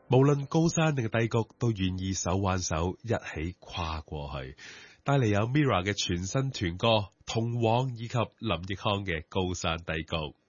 無論高山定係低谷，都願意手挽手一起跨過去。帶嚟有 Mira 嘅全新團歌《同往》以及林奕匡嘅《高山低谷》。